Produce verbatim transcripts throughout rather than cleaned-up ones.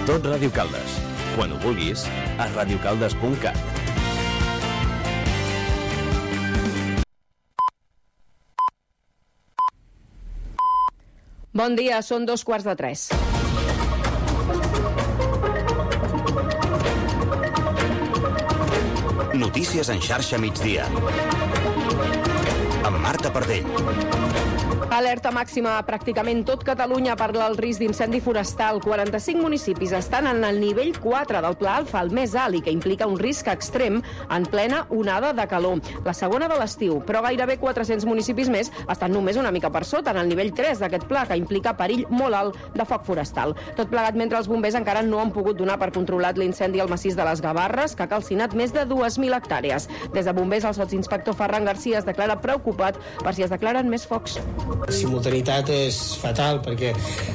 Tot Ràdio Caldes. Quan ho vulguis, a radiocaldes punt cat. Bon dia, són dos quarts de tres. Notícies en xarxa migdia. Amb Marta Pardell. Alerta màxima a pràcticament tot Catalunya per el risc d'incendi forestal. quaranta-cinc municipis estan en el nivell quatre del Pla Alfa, el més alt, i que implica un risc extrem en plena onada de calor. La segona de l'estiu, però gairebé quatre-cents municipis més estan només una mica per sota, en el nivell tres d'aquest pla, que implica perill molt alt de foc forestal. Tot plegat mentre els bombers encara no han pogut donar per controlat l'incendi al massís de les Gavarres, que ha calcinat més de dues mil hectàrees. Des de bombers, el sotsinspector Ferran Garcia es declara preocupat per si es declaren més focs. La simultanitat és fatal perquè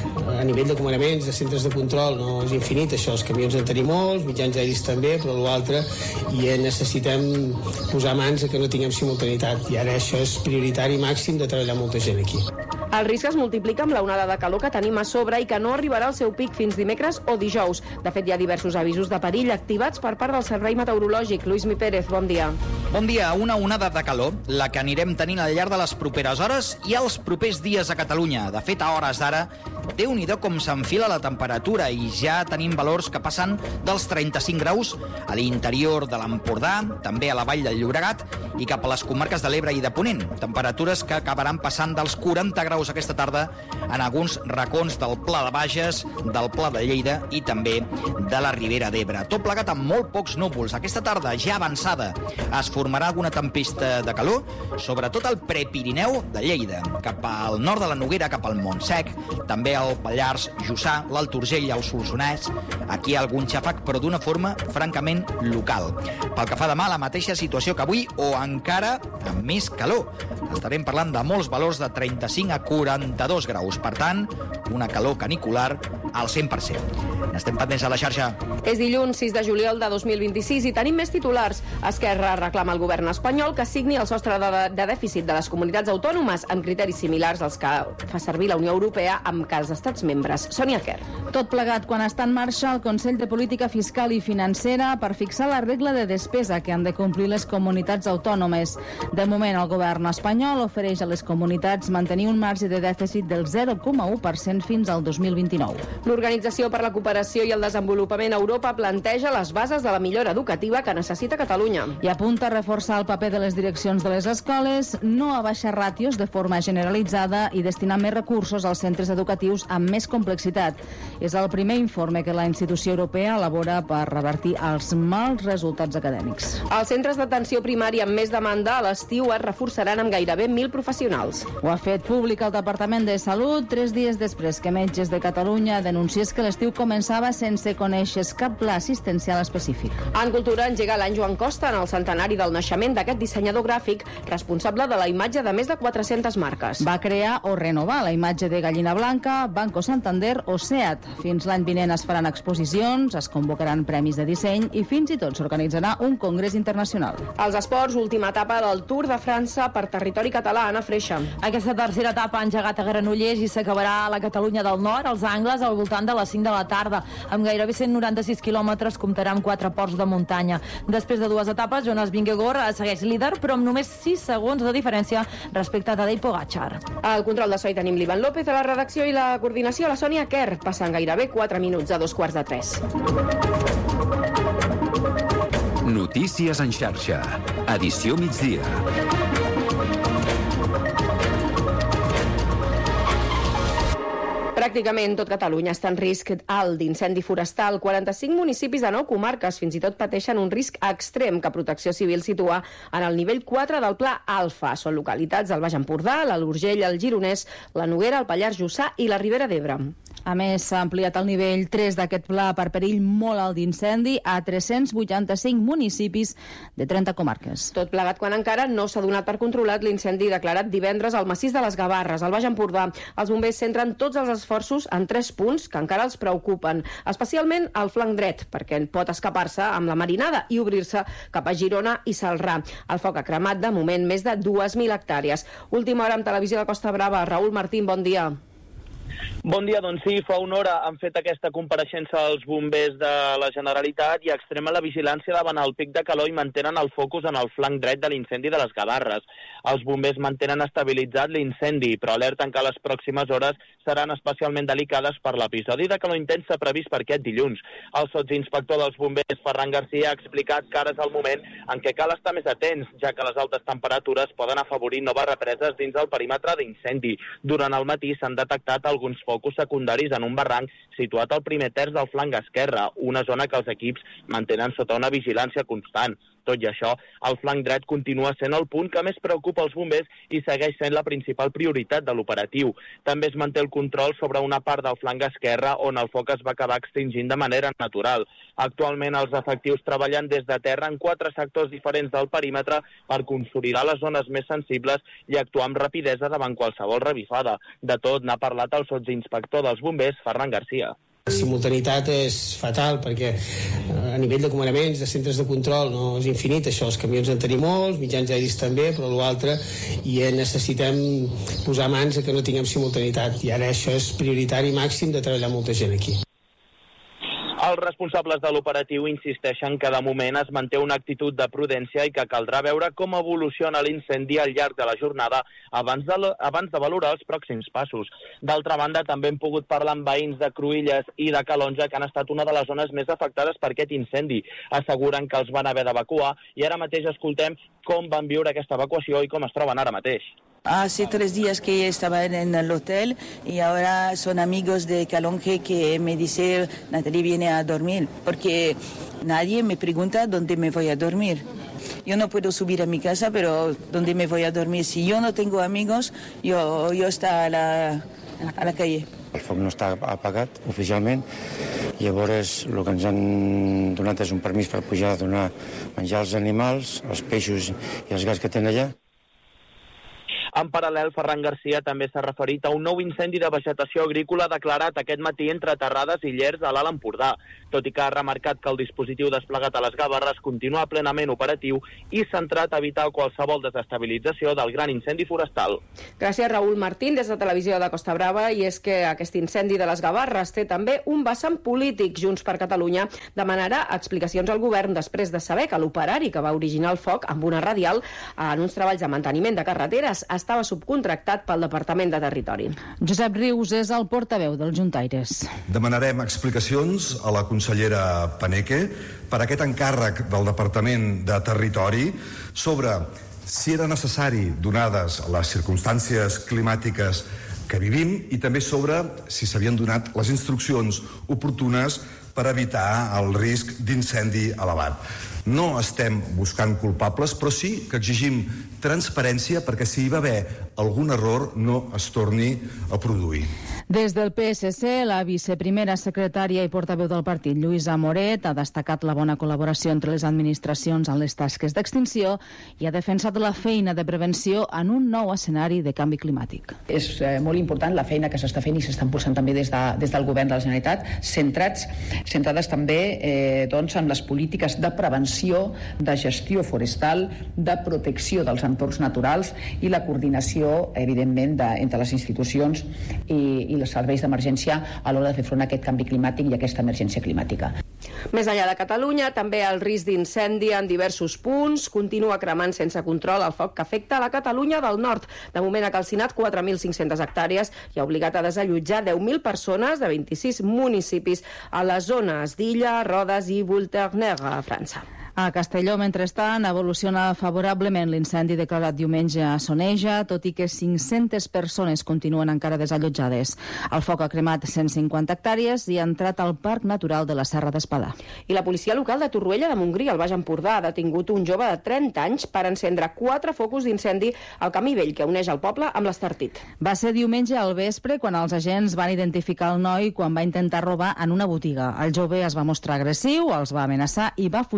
a nivell de comandaments, de centres de control no és infinit, això, els camions en tenim molts, mitjans aèris també, però l'altre i necessitem posar mans a que no tinguem simultanitat, i ara això és prioritari màxim de treballar molta gent aquí. El risc es multiplica amb la onada de calor que tenim a sobre i que no arribarà al seu pic fins dimecres o dijous. De fet, hi ha diversos avisos de perill activats per part del Servei Meteorològic. Lluís Mi Pérez, bon dia. Bon dia. Una onada de calor, la que anirem tenint al llarg de les properes hores i els propers dies a Catalunya. De fet, a hores d'ara, Déu-n'hi-do com s'enfila la temperatura i ja tenim valors que passen dels trenta-cinc graus a l'interior de l'Empordà, també a la Vall del Llobregat i cap a les comarques de l'Ebre i de Ponent. Temperatures que acabaran passant dels quaranta graus aquesta tarda en alguns racons del Pla de Bages, del Pla de Lleida i també de la Ribera d'Ebre. Tot plegat amb molt pocs núvols. Aquesta tarda, ja avançada, es formarà alguna tempesta de calor, sobretot al Prepirineu de Lleida, cap al nord de la Noguera, cap al Montsec, també al Pallars Jussà, l'Alt Urgell i el Solsonès. Aquí hi ha algun xàfec, però d'una forma francament local. Pel que fa demà, la mateixa situació que avui, o encara amb més calor. Estarem parlant de molts valors de trenta-cinc a quaranta-dos graus. Per tant, una calor canicular al cent per cent. N'estem pendents a la xarxa. És dilluns sis de juliol de dos mil vint-i-sis i tenim més titulars. Esquerra reclama al govern espanyol que signi el sostre de, de dèficit de les comunitats autònomes amb criteris similars als que fa servir la Unió Europea amb els estats membres. Sònia Quer. Tot plegat quan està en marxa el Consell de Política Fiscal i Financera per fixar la regla de despesa que han de complir les comunitats autònomes. De moment, el govern espanyol ofereix a les comunitats mantenir un marge de dèficit del zero coma u per cent fins al dos mil vint-i-nou. L'Organització per la Cooperació i el Desenvolupament a Europa planteja les bases de la millora educativa que necessita Catalunya. I apunta a reforçar el paper de les direccions de les escoles, no a baixar ràtios de forma generalitzada i destinar més recursos als centres educatius amb més complexitat. És el primer informe que la institució europea elabora per revertir els mals resultats acadèmics. Els centres d'atenció primària amb més demanda a l'estiu es reforçaran amb gairebé mil professionals. Ho ha fet públic el Departament de Salut tres dies després que Metges de Catalunya denunciés que l'estiu començava sense conèixer cap pla assistencial específic. En Cultura engega l'any Joan Costa en el centenari del naixement d'aquest dissenyador gràfic responsable de la imatge de més de quatre-centes marques. Va crear o renovar la imatge de Gallina Blanca, Banco Santander o SEAT. Fins l'any vinent es faran exposicions, es convocaran premis de disseny i fins i tot s'organitzarà un congrés internacional. Els esports, última etapa del Tour de França per territori català, Anna Freixa. Aquesta tercera etapa ha engegat a Granollers i s'acabarà a la Catalunya del Nord, als Angles, al voltant de les cinc de la tarda. Amb gairebé cent noranta-sis quilòmetres comptarà amb quatre ports de muntanya. Després de dues etapes, Jonas Vingegaard segueix líder, però amb només sis segons de diferència respecte a Tadej Pogačar. Al control de so hi tenim l'Ivan López, a la redacció i la coordinació la Sònia Quer. Passen gairebé quatre minuts a dos quarts de tres. Notícies en xarxa. Edició migdia. Pràcticament tot Catalunya està en risc alt d'incendi forestal. quaranta-cinc municipis de nou comarques fins i tot pateixen un risc extrem que Protecció Civil situa en el nivell quatre del Pla Alfa. Són localitats del Baix Empordà, l'Alt Urgell, el Gironès, la Noguera, el Pallars Jussà i la Ribera d'Ebre. A més, s'ha ampliat el nivell tres d'aquest pla per perill molt alt d'incendi a tres-cents vuitanta-cinc municipis de trenta comarques. Tot plegat quan encara no s'ha donat per controlat l'incendi declarat divendres al massís de les Gavarres, al Baix Empordà. Els bombers centren tots els esforços en tres punts que encara els preocupen, especialment al flanc dret, perquè pot escapar-se amb la marinada i obrir-se cap a Girona i Celrà. El foc ha cremat de moment més de dues mil hectàrees. Última hora amb Televisió de Costa Brava. Raül Martín, bon dia. Bon dia, doncs sí, fa una hora han fet aquesta compareixença als bombers de la Generalitat i extremen la vigilància davant el pic de calor i mantenen el focus en el flanc dret de l'incendi de les Gavarres. Els bombers mantenen estabilitzat l'incendi, però alerten que les pròximes hores seran especialment delicades per l'episodi de calor intensa previst per aquest dilluns. El sotsinspector dels bombers, Ferran Garcia, ha explicat que ara és el moment en què cal estar més atents, ja que les altes temperatures poden afavorir noves represes dins el perímetre d'incendi. Durant el matí s'han detectat alguns focus secundaris en un barranc situat al primer terç del flanc esquerre, una zona que els equips mantenen sota una vigilància constant. Tot i això, el flanc dret continua sent el punt que més preocupa els bombers i segueix sent la principal prioritat de l'operatiu. També es manté el control sobre una part del flanc esquerre on el foc es va acabar extingint de manera natural. Actualment els efectius treballen des de terra en quatre sectors diferents del perímetre per consolidar les zones més sensibles i actuar amb rapidesa davant qualsevol revifada. De tot n'ha parlat el sotsinspector dels bombers, Ferran Garcia. La simultanitat és fatal perquè a nivell de comandaments, de centres de control no és infinit, això, els camions en tenim molts, mitjans aeris també, però l'altre i necessitem posar mans a que no tinguem simultanitat i ara això és prioritari màxim de treballar molta gent aquí. Els responsables de l'operatiu insisteixen que de moment es manté una actitud de prudència i que caldrà veure com evoluciona l'incendi al llarg de la jornada abans de, abans de valorar els pròxims passos. D'altra banda, també hem pogut parlar amb veïns de Cruïlles i de Calonge, que han estat una de les zones més afectades per aquest incendi. Asseguren que els van haver d'evacuar i ara mateix escoltem com van viure aquesta evacuació i com es troben ara mateix. Hace tres días que estaba en el hotel y ahora son amigos de Calonge que me dice Natalie viene a dormir porque nadie me pregunta dónde me voy a dormir. Yo no puedo subir a mi casa, pero ¿dónde me voy a dormir? Si yo no tengo amigos, yo, yo está a la, a la calle. El foc no està apagat oficialment, llavors el que ens han donat és un permís per pujar a donar menjar als animals, els peixos i els gats que tenen allà. En paral·lel, Ferran Garcia també s'ha referit a un nou incendi de vegetació agrícola declarat aquest matí entre Terrades i Llers a l'Alt Empordà, tot i que ha remarcat que el dispositiu desplegat a les Gavarres continua plenament operatiu i centrat a evitar qualsevol desestabilització del gran incendi forestal. Gràcies, Raül Martín, des de Televisió de Costa Brava. I és que aquest incendi de les Gavarres té també un vessant polític. Junts per Catalunya demanarà explicacions al govern després de saber que l'operari que va originar el foc amb una radial en uns treballs de manteniment de carreteres estava subcontractat pel Departament de Territori. Josep Rius és el portaveu dels juntaires. Demanarem explicacions a la consellera Paneque per aquest encàrrec del Departament de Territori sobre si era necessari, donades les circumstàncies climàtiques que vivim, i també sobre si s'havien donat les instruccions oportunes per evitar el risc d'incendi elevat. No estem buscant culpables, però sí que exigim transparència perquè si hi va haver algun error no es torni a produir. Des del P S C, la viceprimera secretària i portaveu del partit, Lluïsa Moret, ha destacat la bona col·laboració entre les administracions en les tasques d'extinció i ha defensat la feina de prevenció en un nou escenari de canvi climàtic. És eh, molt important la feina que s'està fent i s'està impulsant també des, de, des del govern de la Generalitat, centrats, centrades també eh, doncs, en les polítiques de prevenció, de gestió forestal, de protecció dels entorns naturals i la coordinació, evidentment, de, entre les institucions i, i els serveis d'emergència a l'hora de fer front a aquest canvi climàtic i a aquesta emergència climàtica. Més enllà de Catalunya, també el risc d'incendi en diversos punts continua cremant sense control el foc que afecta a la Catalunya del nord. De moment ha calcinat quatre mil cinc-centes hectàrees i ha obligat a desallotjar deu mil persones de vint-i-sis municipis a les zones d'Illa, Rodes i Volternegre, a França. A Castelló, mentrestant, evoluciona favorablement l'incendi declarat diumenge a Soneja, tot i que cinc-centes persones continuen encara desallotjades. El foc ha cremat cent cinquanta hectàrees i ha entrat al Parc Natural de la Serra d'Espadà. I la policia local de Torroella de Montgrí, al Baix Empordà, ha detingut un jove de trenta anys per encendre quatre focus d'incendi al camí vell que uneix el poble amb l'Estartit. Va ser diumenge al vespre quan els agents van identificar el noi quan va intentar robar en una botiga. El jove es va mostrar agressiu, els va amenaçar i va fugir corrents.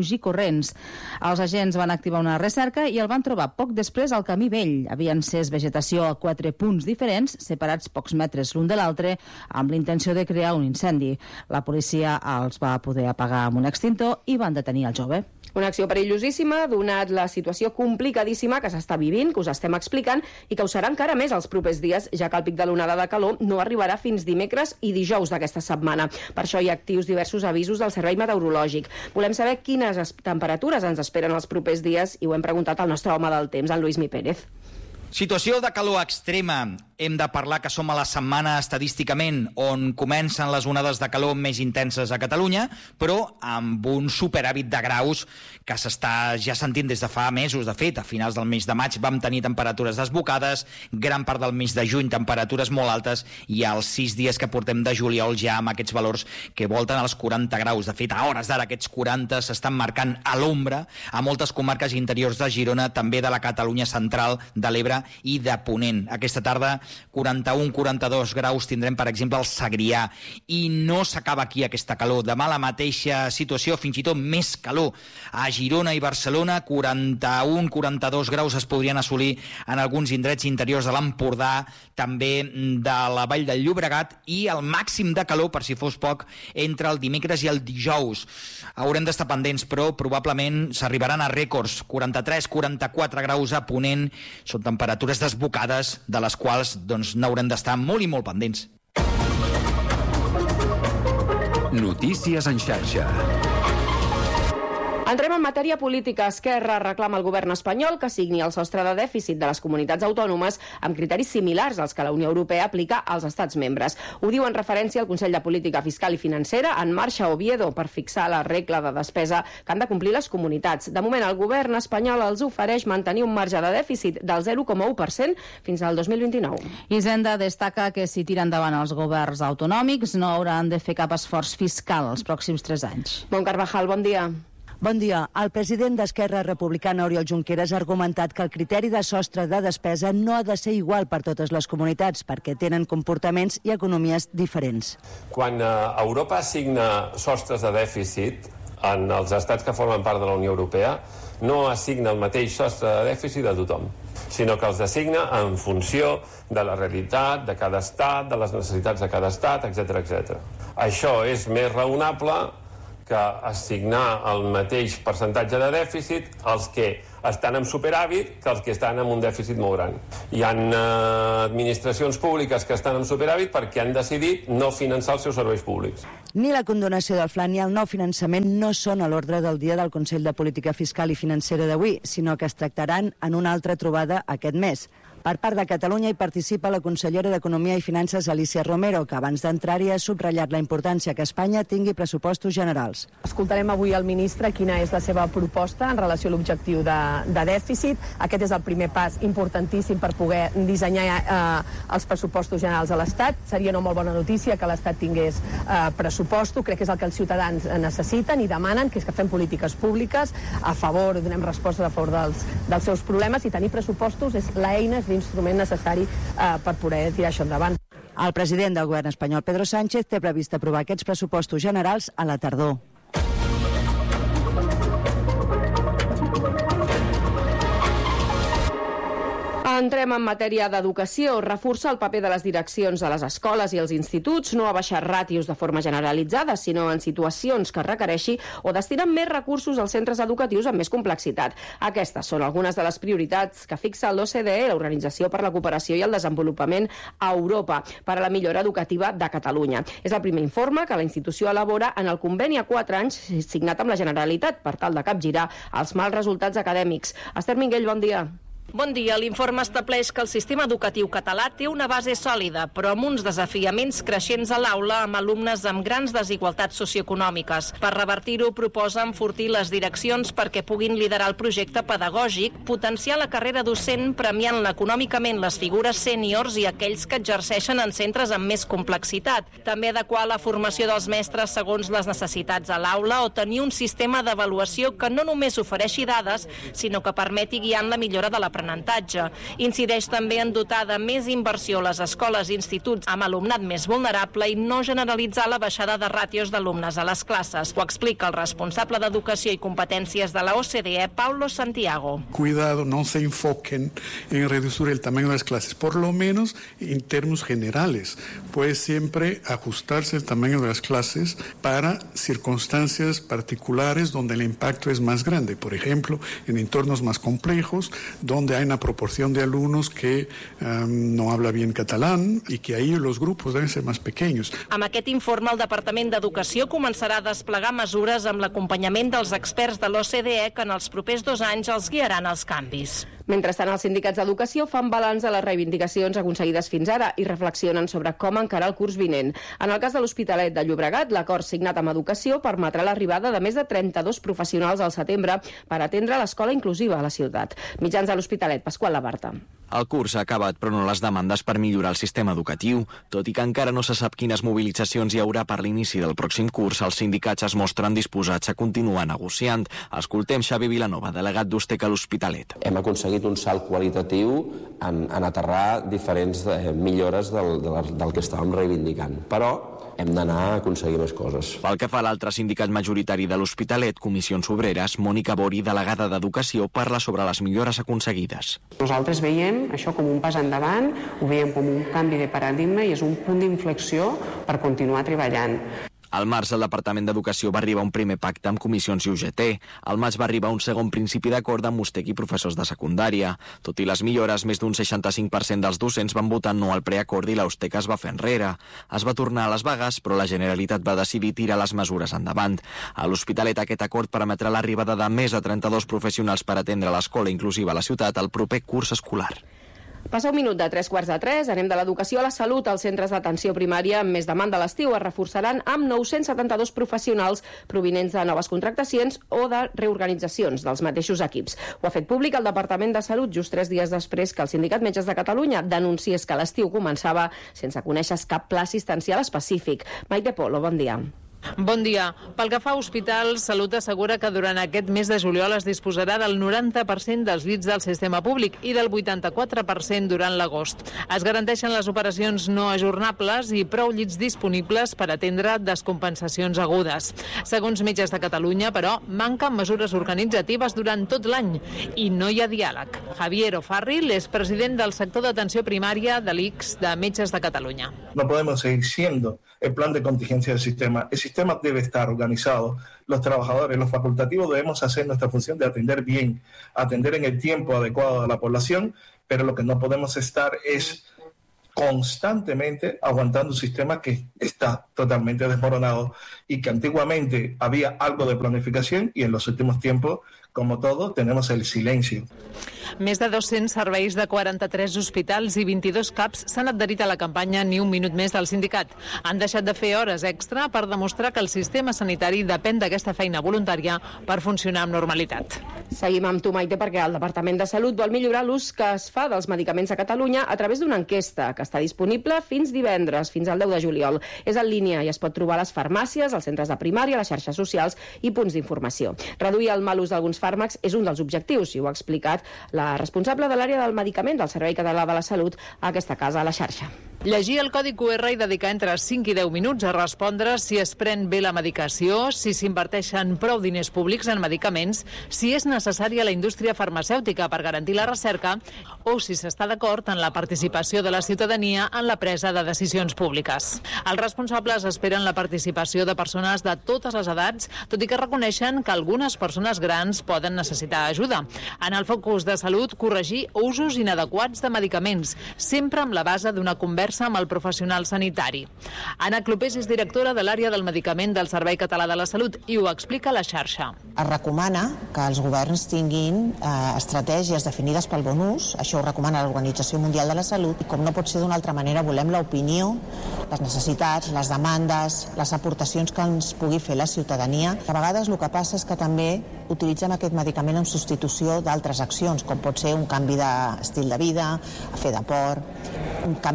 corrents. Els agents van activar una recerca i el van trobar poc després al Camí Vell. Havia encès vegetació a quatre punts diferents, separats pocs metres l'un de l'altre, amb l'intenció de crear un incendi. La policia els va poder apagar amb un extintor i van detenir el jove. Una acció perillosíssima, donat la situació complicadíssima que s'està vivint, que us estem explicant, i que ho serà encara més els propers dies, ja que el pic de l'onada de calor no arribarà fins dimecres i dijous d'aquesta setmana. Per això hi ha actius diversos avisos del Servei Meteorològic. Volem saber quines temperatures ens esperen els propers dies i ho hem preguntat al nostre home del temps, en Lluís Mi Pérez. Situació de calor extrema. Hem de parlar que som a la setmana estadísticament on comencen les onades de calor més intenses a Catalunya, però amb un superàvit de graus que s'està ja sentint des de fa mesos. De fet, a finals del mes de maig vam tenir temperatures desbocades, gran part del mes de juny temperatures molt altes i als sis dies que portem de juliol ja amb aquests valors que volten als quaranta graus. De fet, a hores d'ara aquests quaranta s'estan marcant a l'ombra a moltes comarques interiors de Girona, també de la Catalunya central, de l'Ebre i de Ponent. Aquesta tarda quaranta-un quaranta-dos graus tindrem, per exemple, al Segrià. I no s'acaba aquí aquesta calor. Demà la mateixa situació, fins i tot més calor. A Girona i Barcelona, quaranta-un quaranta-dos graus es podrien assolir en alguns indrets interiors de l'Empordà, també de la Vall del Llobregat, i el màxim de calor, per si fos poc, entre el dimecres i el dijous. Haurem d'estar pendents, però probablement s'arribaran a rècords. quaranta-tres quaranta-quatre graus a Ponent. Són temperatures desbocades, de les quals doncs, n'haurem d'estar molt i molt pendents. Notícies en xarxa. Entrem en matèria política. Esquerra reclama al govern espanyol que signi el sostre de dèficit de les comunitats autònomes amb criteris similars als que la Unió Europea aplica als estats membres. Ho diu en referència al Consell de Política Fiscal i Financera en marxa a Oviedo per fixar la regla de despesa que han de complir les comunitats. De moment, el govern espanyol els ofereix mantenir un marge de dèficit del zero coma u per cent fins al dos mil vint-i-nou. Hisenda destaca que si tiren endavant els governs autonòmics no hauran de fer cap esforç fiscal els pròxims tres anys. Bon Carvajal, bon dia. Bon dia. El president d'Esquerra Republicana, Oriol Junqueras, ha argumentat que el criteri de sostre de despesa no ha de ser igual per totes les comunitats perquè tenen comportaments i economies diferents. Quan Europa assigna sostres de dèficit en els estats que formen part de la Unió Europea, no assigna el mateix sostre de dèficit a tothom, sinó que els assigna en funció de la realitat de cada estat, de les necessitats de cada estat, etcètera, etcètera. Això és més raonable que assignar el mateix percentatge de dèficit als que estan en superàvit que els que estan en un dèficit molt gran. Hi ha eh, administracions públiques que estan en superàvit perquè han decidit no finançar els seus serveis públics. Ni la condonació del fla ni el nou finançament no són a l'ordre del dia del Consell de Política Fiscal i Financera d'avui, sinó que es tractaran en una altra trobada aquest mes. Per part de Catalunya hi participa la consellera d'Economia i Finances, Alicia Romero, que abans d'entrar-hi ha subratllat la importància que Espanya tingui pressupostos generals. Escoltarem avui al ministre quina és la seva proposta en relació a l'objectiu de, de dèficit. Aquest és el primer pas importantíssim per poder dissenyar eh, els pressupostos generals a l'Estat. Seria una molt bona notícia que l'Estat tingués eh, pressuposto. Crec que és el que els ciutadans necessiten i demanen, que és que fem polítiques públiques a favor, donem respostes a favor dels, dels seus problemes, i tenir pressupostos és l'eina, és l'instrument necessari eh, per poder tirar això endavant. El president del govern espanyol, Pedro Sánchez, té previst aprovar aquests pressupostos generals a la tardor. Entrem en matèria d'educació. Reforçar el paper de les direccions de les escoles i els instituts, no abaixar ràtios de forma generalitzada, sinó en situacions que requereixi, o destinar més recursos als centres educatius amb més complexitat. Aquestes són algunes de les prioritats que fixa l'O C D E, l'Organització per la Cooperació i el Desenvolupament a Europa, per a la millora educativa de Catalunya. És el primer informe que la institució elabora en el conveni a quatre anys signat amb la Generalitat per tal de capgirar els mals resultats acadèmics. Esther Minguell, bon dia. Bon dia. L'informe estableix que el sistema educatiu català té una base sòlida, però amb uns desafiaments creixents a l'aula amb alumnes amb grans desigualtats socioeconòmiques. Per revertir-ho, proposa enfortir les direccions perquè puguin liderar el projecte pedagògic, potenciar la carrera docent premiant econòmicament les figures sèniors i aquells que exerceixen en centres amb més complexitat. També adequar la formació dels mestres segons les necessitats a l'aula o tenir un sistema d'avaluació que no només ofereixi dades, sinó que permeti guiar en la millora de l'aprenentatge. d'aprenentatge. Incideix també en dotar de més inversió les escoles i instituts amb alumnat més vulnerable i no generalitzar la baixada de ràtios d'alumnes a les classes. Ho explica el responsable d'Educació i Competències de la O C D E, Paulo Santiago. Cuidado, no se enfoquen en reducir el tamaño de las clases, por lo menos en términos generales. Puede siempre ajustarse el tamaño de las clases para circunstancias particulares donde el impacto es más grande. Por ejemplo, en entornos más complejos, donde hay una proporción de alumnos que um, no habla bien catalán y que ahí los grupos deben ser más pequeños. Amb aquest informe, el Departament d'Educació començarà a desplegar mesures amb l'acompanyament dels experts de l'O C D E que en els propers dos anys els guiaran els canvis. Mentrestant, els sindicats d'educació fan balanç de les reivindicacions aconseguides fins ara i reflexionen sobre com encarar el curs vinent. En el cas de l'Hospitalet de Llobregat, l'acord signat amb Educació permetrà l'arribada de més de trenta-dos professionals al setembre per atendre l'escola inclusiva a la ciutat. Mitjans de l'Hospitalet, Pasqual Labarta. El curs ha acabat, però no les demandes per millorar el sistema educatiu. Tot i que encara no se sap quines mobilitzacions hi haurà per l'inici del pròxim curs, els sindicats es mostren disposats a continuar negociant. Escoltem Xavi Vilanova, delegat d'Ustec a l'Hospitalet. Hem aconseguit un salt qualitatiu en, en aterrar diferents eh, millores del, del, del que estàvem reivindicant. Però hem d'anar a aconseguir més coses. Pel que fa a l'altre sindicat majoritari de l'Hospitalet, Comissions Obreres, Mònica Bori, delegada d'Educació, parla sobre les millores aconseguides. Nosaltres veiem això com un pas endavant, ho veiem com un canvi de paradigma i és un punt d'inflexió per continuar treballant. Al març, el Departament d'Educació va arribar a un primer pacte amb comissions i U G T. Al maig va arribar un segon principi d'acord amb Ustec i professors de secundària. Tot i les millores, més d'un seixanta-cinc per cent dels docents van votar no al preacord i la Ustec es va fer enrere. Es va tornar a les vagues, però la Generalitat va decidir tirar les mesures endavant. A l'Hospitalet, aquest acord permetrà l'arribada de més de trenta-dos professionals per atendre l'escola inclusiva a la ciutat al proper curs escolar. Passa un minut de tres quarts de tres, anem de l'educació a la salut. Els centres d'atenció primària amb més demanda a l'estiu es reforçaran amb nou-cents setanta-dos professionals provinents de noves contractacions o de reorganitzacions dels mateixos equips. Ho ha fet públic el Departament de Salut just tres dies després que el Sindicat Metges de Catalunya denunciés que l'estiu començava sense conèixer cap pla assistencial específic. Maite Polo, bon dia. Bon dia. Pel que fa a hospitals, Salut assegura que durant aquest mes de juliol es disposarà del noranta per cent dels llits del sistema públic i del vuitanta-quatre per cent durant l'agost. Es garanteixen les operacions no ajornables i prou llits disponibles per atendre descompensacions agudes. Segons Metges de Catalunya, però, manquen mesures organitzatives durant tot l'any i no hi ha diàleg. Javier O'Farrill és president del sector d'atenció primària de l'I C S de Metges de Catalunya. No podemos seguir siendo el plan de contingencia del sistema. El sistema debe estar organizado. Los trabajadores, los facultativos debemos hacer nuestra función de atender bien, atender en el tiempo adecuado a la población, pero lo que no podemos estar es constantemente aguantando un sistema que está totalmente desmoronado y que antiguamente había algo de planificación y en los últimos tiempos, como todo, tenemos el silencio. Més de dos-cents serveis de quaranta-tres hospitals i vint-i-dos CAPs s'han adherit a la campanya Ni un minut més del sindicat. Han deixat de fer hores extra per demostrar que el sistema sanitari depèn d'aquesta feina voluntària per funcionar amb normalitat. Seguim amb tu, Maite, perquè el Departament de Salut vol millorar l'ús que es fa dels medicaments a Catalunya a través d'una enquesta que està disponible fins divendres, fins al deu de juliol. És en línia i es pot trobar a les farmàcies, als centres de primària, a les xarxes socials i punts d'informació. Reduir el mal ús d'alguns fàrmacs és un dels objectius i ho ha explicat la responsable de l'àrea del medicament del Servei Català de la Salut a aquesta casa, a la xarxa. Llegir el codi Q R i dedicar entre cinc i deu minuts a respondre si es pren bé la medicació, si s'inverteixen prou diners públics en medicaments, si és necessària la indústria farmacèutica per garantir la recerca o si s'està d'acord en la participació de la ciutadania en la presa de decisions públiques. Els responsables esperen la participació de persones de totes les edats, tot i que reconeixen que algunes persones grans poden necessitar ajuda. En el focus de salut, corregir usos inadequats de medicaments, sempre amb la base d'una conversa amb el professional sanitari. Anna Clopés és directora de l'àrea del medicament del Servei Català de la Salut i ho explica a la xarxa. Es recomana que els governs tinguin eh, estratègies definides pel bon ús, això ho recomana l'Organització Mundial de la Salut, i com no pot ser d'una altra manera, volem l'opinió, les necessitats, les demandes, les aportacions que ens pugui fer la ciutadania. A vegades el que passa és que també utilitzem aquest medicament en substitució d'altres accions, com pot ser un canvi d'estil de vida, fer de port, un canvi alimentari,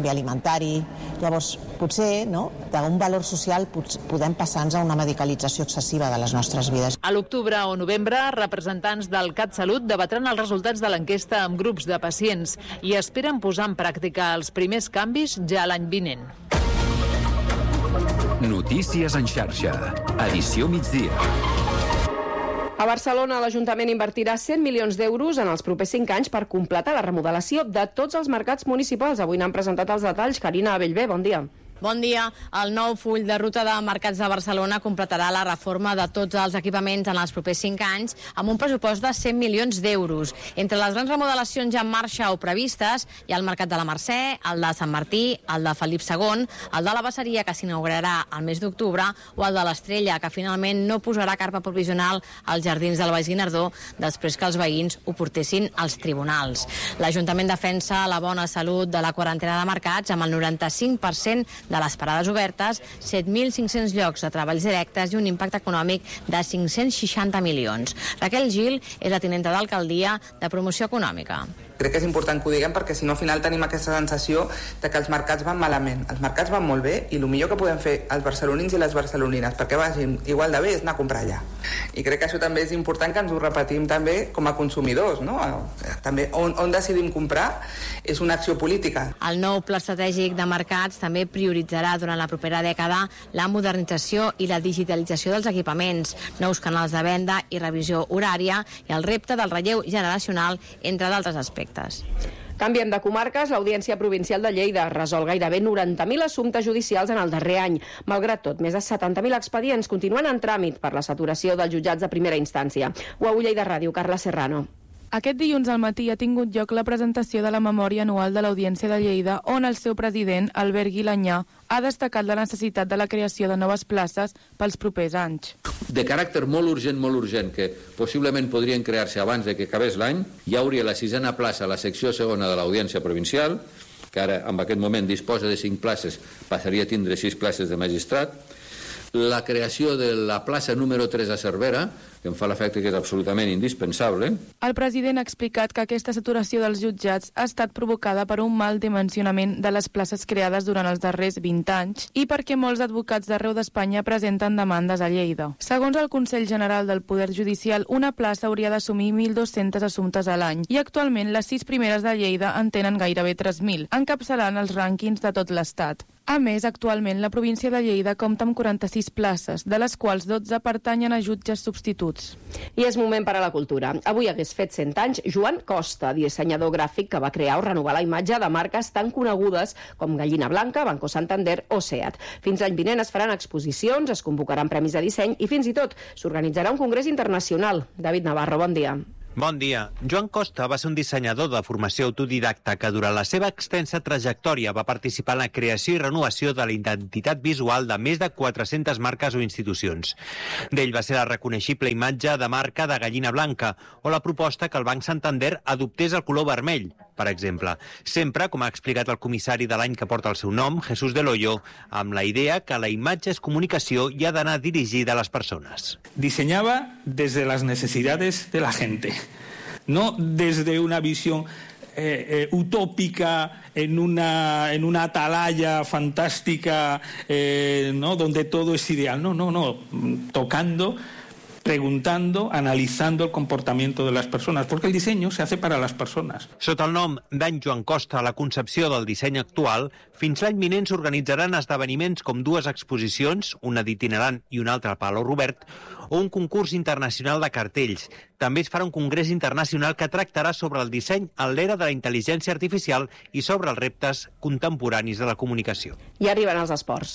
sanitari. Llavors, potser, no, d'un valor social podem passar-nos a una medicalització excessiva de les nostres vides. A l'octubre o novembre, representants del CatSalut debatran els resultats de l'enquesta amb grups de pacients i esperen posar en pràctica els primers canvis ja l'any vinent. Notícies en xarxa. Edició migdia. A Barcelona, l'Ajuntament invertirà cent milions d'euros en els propers cinc anys per completar la remodelació de tots els mercats municipals. Avui n'han presentat els detalls. Carina Bellver, bon dia. Bon dia. El nou full de ruta de mercats de Barcelona completarà la reforma de tots els equipaments en els propers cinc anys amb un pressupost de cent milions d'euros. Entre les grans remodelacions ja en marxa o previstes hi ha el Mercat de la Mercè, el de Sant Martí, el de Felip segon, el de la Basseria, que s'inaugurarà al mes d'octubre, o el de l'Estrella, que finalment no posarà carpa provisional als jardins del Baix Guinardó després que els veïns ho portessin als tribunals. L'Ajuntament defensa la bona salut de la quarantena de mercats amb el noranta-cinc per cent de les parades obertes, set mil cinc-cents llocs de treballs directes i un impacte econòmic de cinc-cents seixanta milions. Raquel Gil és la tinenta d'alcaldia de Promoció Econòmica. Crec que és important que ho diguem perquè si no al final tenim aquesta sensació de que els mercats van malament. Els mercats van molt bé i el millor que podem fer els barcelonins i les barcelonines perquè vagin igual de bé és anar a comprar allà. I crec que això també és important que ens ho repetim també com a consumidors, no? També on, on decidim comprar és una acció política. El nou pla estratègic de mercats també prioritzarà durant la propera dècada la modernització i la digitalització dels equipaments, nous canals de venda i revisió horària i el repte del relleu generacional, entre d'altres aspectes. Canviem de comarques. L'Audiència Provincial de Lleida resol gairebé noranta mil assumptes judicials en el darrer any. Malgrat tot, més de setanta mil expedients continuen en tràmit per la saturació dels jutjats de primera instància. U A U Lleida Ràdio, Carla Serrano. Aquest dilluns al matí ha tingut lloc la presentació de la memòria anual de l'Audiència de Lleida, on el seu president, Albert Guilanyà, ha destacat la necessitat de la creació de noves places pels propers anys. De caràcter molt urgent, molt urgent, que possiblement podrien crear-se abans de que acabés l'any, hi hauria la sisena plaça a la secció segona de l'Audiència Provincial, que ara en aquest moment disposa de cinc places, passaria a tindre sis places de magistrat, la creació de la plaça número tres a Cervera, que em fa l'efecte que és absolutament indispensable. El president ha explicat que aquesta saturació dels jutjats ha estat provocada per un mal dimensionament de les places creades durant els darrers vint anys i perquè molts advocats d'arreu d'Espanya presenten demandes a Lleida. Segons el Consell General del Poder Judicial, una plaça hauria d'assumir mil dos-cents assumptes a l'any i actualment les sis primeres de Lleida en tenen gairebé tres mil, encapçalant els rànquings de tot l'Estat. A més, actualment la província de Lleida compta amb quaranta-sis places, de les quals dotze pertanyen a jutges substituts. I és moment per a la cultura. Avui hagués fet cent anys Joan Costa, dissenyador gràfic que va crear o renovar la imatge de marques tan conegudes com Gallina Blanca, Banco Santander o SEAT. Fins l'any vinent es faran exposicions, es convocaran premis de disseny i fins i tot s'organitzarà un congrés internacional. David Navarro, bon dia. Bon dia. Joan Costa va ser un dissenyador de formació autodidacta que durant la seva extensa trajectòria va participar en la creació i renovació de la identitat visual de més de quatre-centes marques o institucions. D'ell va ser la reconeixible imatge de marca de Gallina Blanca o la proposta que el Banc Santander adoptés el color vermell, per exemple. Sempre, com ha explicat el comissari de l'any que porta el seu nom, Jesús del Hoyo, amb la idea que la imatge és comunicació i ha d'anar dirigida a les persones. Diseñaba desde las necesidades de la gente. No desde una visión eh, eh, utópica en una, en una atalaya fantástica, eh, ¿no? Donde todo es ideal. No, no, no. Tocando, preguntando, analizando el comportamiento de las personas, porque el diseño se hace para las personas. Sota el nom d'en Joan Costa, la concepció del disseny actual, fins l'any vinent s'organitzaran esdeveniments com dues exposicions, una d'itinerant i una altra a Palau Robert, o un concurs internacional de cartells. També es farà un congrés internacional que tractarà sobre el disseny en l'era de la intel·ligència artificial i sobre els reptes contemporanis de la comunicació. I arriben els esports.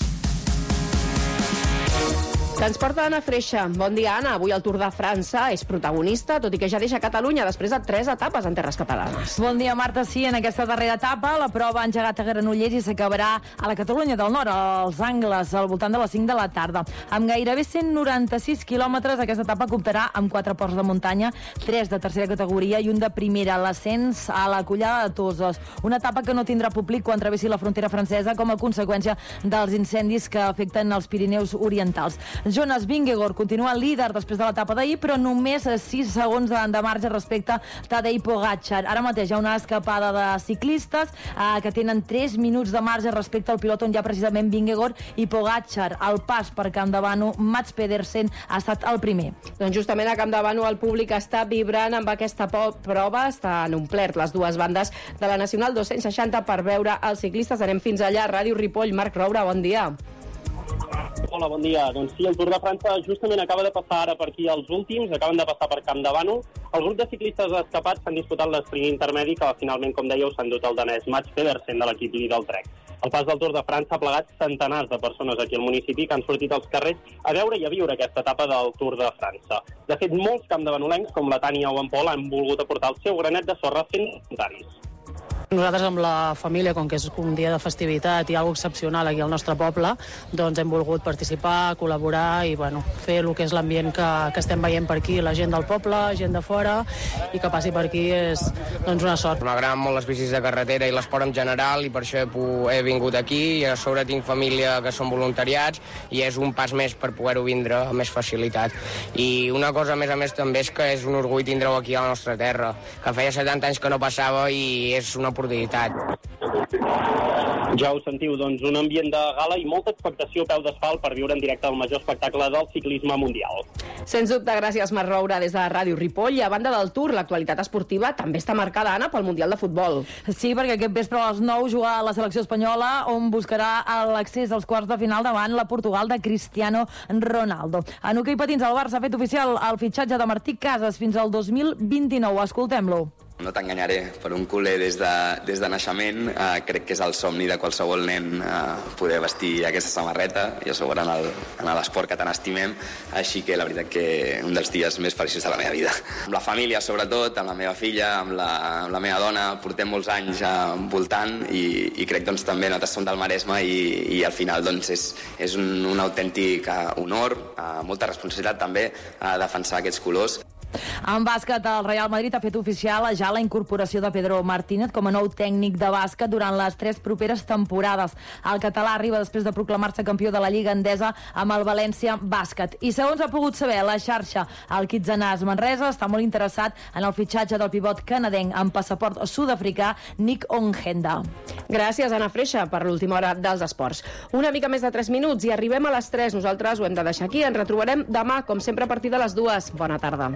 Que ens porta Anna Freixa. Bon dia, Anna. Avui el Tour de França és protagonista, tot i que ja deixa Catalunya després de tres etapes en terres catalanes. Bon dia, Marta. Sí, en aquesta darrera etapa la prova ha engegat a Granollers i s'acabarà a la Catalunya del Nord, als Angles, al voltant de les cinc de la tarda. Amb gairebé cent noranta-sis quilòmetres, aquesta etapa comptarà amb quatre ports de muntanya, tres de tercera categoria i un de primera, l'ascens a la Collada de Toses. Una etapa que no tindrà públic quan travessi la frontera francesa com a conseqüència dels incendis que afecten els Pirineus orientals. Jonas Vingegaard continua líder després de l'etapa d'ahir, però només sis segons de, de marge respecte a Tadej Pogačar. Ara mateix hi ha una escapada de ciclistes eh, que tenen tres minuts de marge respecte al pilot on hi ha precisament Vingegaard i Pogačar. Al pas per Campdevànol, Mats Pedersen ha estat el primer. Doncs justament a Campdevànol el públic està vibrant amb aquesta prova. Estan omplert les dues bandes de la Nacional dos-cents seixanta per veure els ciclistes. Anem fins allà. Ràdio Ripoll, Marc Roura, bon dia. Hola, bon dia. Doncs sí, el Tour de França justament acaba de passar ara per aquí els últims, acaben de passar per Campdevànol. El grup de ciclistes escapats s'han disputat l'esprint intermedi que finalment, com dèieu, s'han dut el danès Mats Pedersen de l'equip líder del Trek. El pas del Tour de França ha plegat centenars de persones aquí al municipi que han sortit als carrers a veure i a viure aquesta etapa del Tour de França. De fet, molts campdevanolencs, com la Tània o en Pol, han volgut aportar el seu granet de sorra fent voluntaris. Nosaltres amb la família, com que és un dia de festivitat i alguna excepcional aquí al nostre poble, doncs hem volgut participar, col·laborar i bueno, fer el que és l'ambient que, que estem veient per aquí, la gent del poble, gent de fora, i que passi per aquí és doncs, una sort. M'agraden molt les bicis de carretera i l'esport en general i per això he, he vingut aquí i a sobre tinc família que són voluntariats i és un pas més per poder-ho vindre amb més facilitat. I una cosa a més a més també és que és un orgull tindre-ho aquí a la nostra terra, que feia setanta anys que no passava i és una oportunitat. Ja ho sentiu, doncs un ambient de gala i molta expectació a peu d'asfalt per viure en directe el major espectacle del ciclisme mundial. Sens dubte, gràcies Marc Roura des de Ràdio Ripoll. I a banda del Tour, l'actualitat esportiva també està marcada, Anna, pel Mundial de Futbol. Sí, perquè aquest vespre a les nou juga la selecció espanyola, on buscarà l'accés als quarts de final davant la Portugal de Cristiano Ronaldo. En hoquei patins, el Barça ha fet oficial el fitxatge de Martí Casas fins al dos mil vint-i-nou. Escoltem-lo. No t'enganyaré, per un culer des de, des de naixement eh, crec que és el somni de qualsevol nen eh, poder vestir aquesta samarreta i a sobre en l'esport que tant estimem, així que la veritat que un dels dies més feliços de la meva vida. Amb la família sobretot, amb la meva filla, amb la, amb la meva dona, portem molts anys eh, voltant i, i crec doncs també nosaltres som del Maresme i, i al final doncs és, és un, un autèntic eh, honor, eh, molta responsabilitat també eh, defensar aquests colors. En bàsquet, el Real Madrid ha fet oficial ja la incorporació de Pedro Martínez com a nou tècnic de bàsquet durant les tres properes temporades. El català arriba després de proclamar-se campió de la Lliga Endesa amb el València Bàsquet. I segons ha pogut saber la xarxa, el Kitzenàs Manresa està molt interessat en el fitxatge del pivot canadenc amb passaport sud-africà Nick Ongenda. Gràcies, Anna Freixa, per l'última hora dels esports. Una mica més de tres minuts i arribem a les tres. Nosaltres ho hem de deixar aquí. Ens retrobarem demà, com sempre, a partir de les dues. Bona tarda.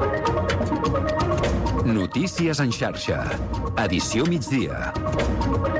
Notícies en xarxa. Edició migdia.